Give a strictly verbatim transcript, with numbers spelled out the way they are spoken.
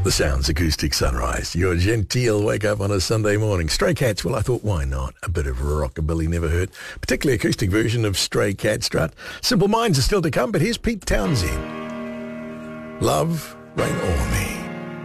The Sounds Acoustic Sunrise. Your genteel wake up on a Sunday morning. Stray Cats, well, I thought, why not? A bit of rockabilly never hurt. Particularly acoustic version of Stray Cat Strut. Simple Minds are still to come, but here's Pete Townsend. Love, Rain O'er Me.